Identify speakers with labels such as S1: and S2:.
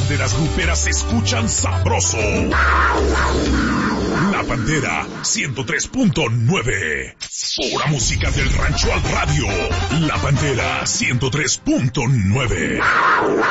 S1: banderas gruperas se escuchan sabroso. La Pantera 103.9. Pura música del rancho al radio. La Pantera 103.9.